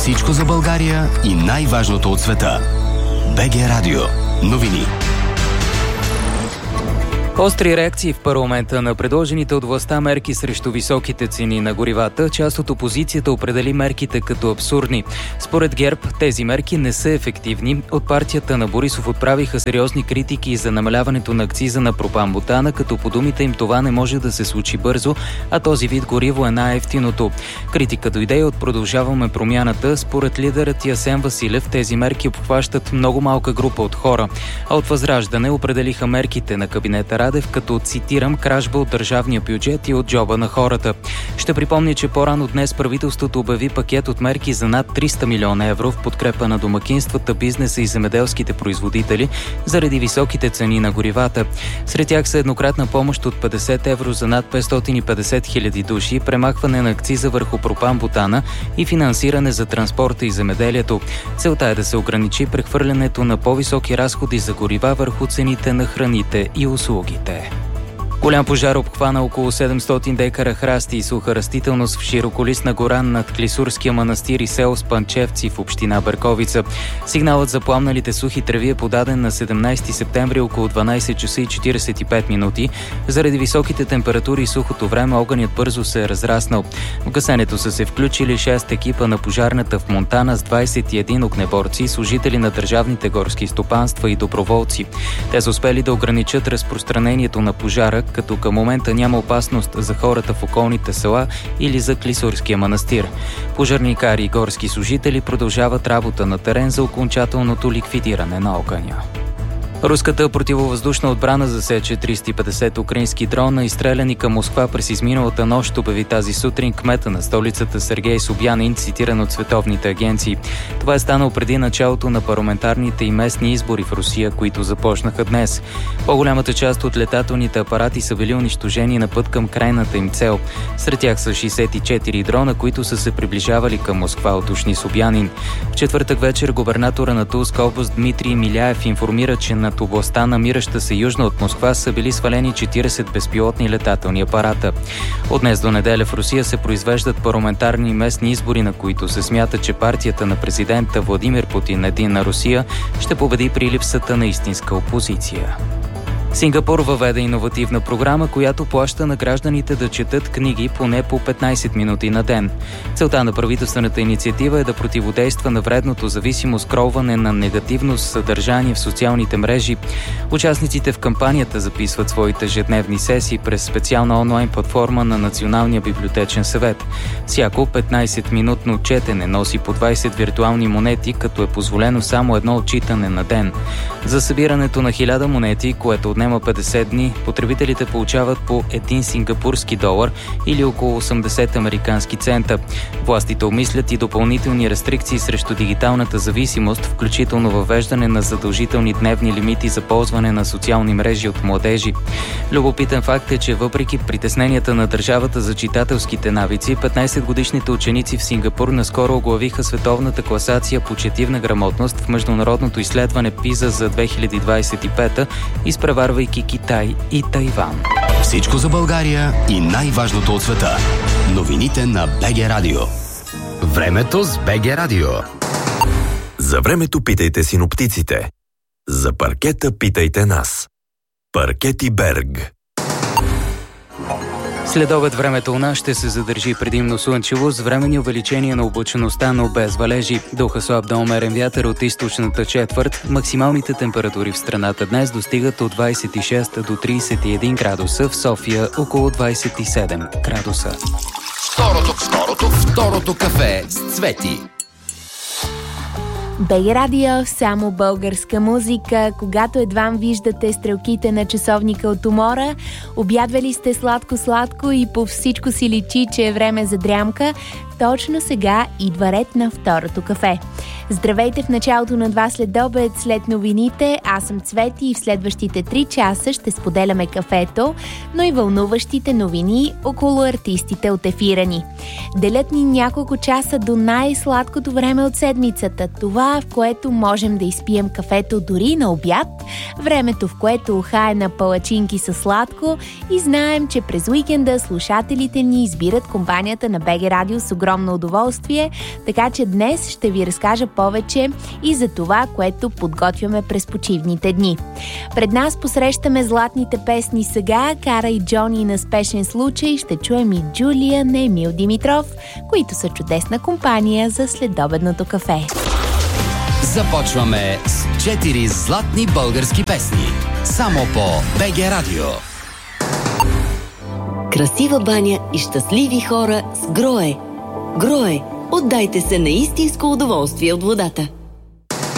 Всичко за България и най-важното от света. БГ Радио. Новини. Остри реакции в парламента на предложените от властта мерки срещу високите цени на горивата. Част от опозицията определи мерките като абсурдни. Според ГЕРБ, тези мерки не са ефективни. От партията на Борисов отправиха сериозни критики за намаляването на акциза на пропан-бутана, като по думите им това не може да се случи бързо, а този вид гориво е най-евтиното. Критика дойде от Продължаваме промяната. Според лидерът Асен Василев, тези мерки обхващат много малка група от хора. А от Възраждане определиха мерките на кабинета Радев като, цитирам, кражба от държавния бюджет и от джоба на хората. Ще припомня, че по-рано днес правителството обяви пакет от мерки за над 300 милиона евро в подкрепа на домакинствата, бизнеса и земеделските производители заради високите цени на горивата. Сред тях са еднократна помощ от 50 евро за над 550 хиляди души, премахване на акциза върху пропан-бутана и финансиране за транспорта и земеделието. Целта е да се ограничи прехвърлянето на по-високи разходи за горива върху цените на храните и услугите. Голям пожар обхвана около 700 декара храсти и суха растителност в широколистна гора над Клисурския манастир и село Спанчевци в община Берковица. Сигналът за пламналите сухи треви е подаден на 17 септември около 12 часа и 45 минути. Заради високите температури и сухото време огънят бързо се е разраснал. В гасенето са се включили 6 екипа на пожарната в Монтана с 21 огнеборци, служители на държавните горски стопанства и доброволци. Те са успели да ограничат разпространението на пожара, като към момента няма опасност за хората в околните села или за Клисурския манастир. Пожарникари и горски служители продължават работа на терен за окончателното ликвидиране на огъня. Руската противовъздушна отбрана засече 350 украински дрона, изстреляни към Москва през изминалата нощ, обяви тази сутрин кмета на столицата Сергей Собянин, цитиран от световните агенции. Това е станало преди началото на парламентарните и местни избори в Русия, които започнаха днес. По-голямата част от летателните апарати са били унищожени на път към крайната им цел. Сред тях са 64 дрона, които са се приближавали към Москва, уточни Собянин. В четвъртък вечер губернатора на Тулска област Дмитрий Миляев информира, че над областта, намираща се южно от Москва, са били свалени 40 безпилотни летателни апарата. От днес до неделя в Русия се произвеждат парламентарни и местни избори, на които се смята, че партията на президента Владимир Путин, Единна Русия, ще победи при липсата на истинска опозиция. Сингапур въведе иновативна програма, която плаща на гражданите да четат книги поне по 15 минути на ден. Целта на правителствената инициатива е да противодейства на вредното зависимо скролване на негативно съдържание в социалните мрежи. Участниците в кампанията записват своите ежедневни сесии през специална онлайн платформа на Националния библиотечен съвет. Всяко 15-минутно четене носи по 20 виртуални монети, като е позволено само едно отчитане на ден. За събирането на 1000 монети, което отнема 50 дни, потребителите получават по 1 сингапурски долар или около 80 американски цента. Властите обмислят и допълнителни рестрикции срещу дигиталната зависимост, включително въвеждане на задължителни дневни лимити за ползване на социални мрежи от младежи. Любопитен факт е, че въпреки притесненията на държавата за читателските навици, 15-годишните ученици в Сингапур наскоро оглавиха световната класация по четивна грамотност в международното изследване PISA за 2025, изпреварвайки Китай и Тайван. Всичко за България и най-важното от света. Новините на БГ Радио. Времето с БГ Радио. За времето питайте синоптиците. За паркета питайте нас. Паркети Берг. След обед времето у нас ще се задържи предимно слънчево с временни увеличения на облачността, но без валежи. Духа слаб до умерен вятър от източната четвърт. Максималните температури в страната днес достигат от 26 до 31 градуса, в София около 27 градуса. Второто кафе с Цвети. БГ Радио, само българска музика. Когато едва виждате стрелките на часовника от умора, обядвали сте сладко-сладко и по всичко си личи, че е време за дрямка, точно сега идва ред на второто кафе. Здравейте в началото на 2 следобед след новините. Аз съм Цвети и в следващите 3 часа ще споделяме кафето, но и вълнуващите новини около артистите от ефира ни. Делят ни няколко часа до най-сладкото време от седмицата. Това, в което можем да изпием кафето дори на обяд, времето, в което ухае на палачинки със сладко и знаем, че през уикенда слушателите ни избират компанията на БГ Радио с огромно удоволствие, така че днес ще ви разкажа повече и за това, което подготвяме през почивните дни. Пред нас посрещаме златните песни сега, Кара и Джони на Спешен случай, ще чуем и Джулия на Емил Димитров, които са чудесна компания за следобедното кафе. Започваме с 4 златни български песни. Само по БГ Радио. Красива баня и щастливи хора с Грое. Грое. Отдайте се на истинско удоволствие от водата.